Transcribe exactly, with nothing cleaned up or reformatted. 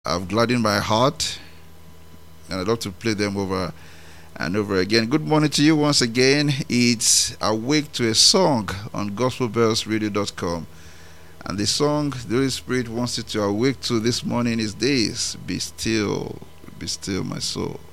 have gladdened my heart, and I'd love to play them over and over again. Good morning to you once again. It's Awake to a Song on gospel bells radio dot com. And the song the Holy Spirit wants you to awake to this morning is this: Be still, be still, my soul.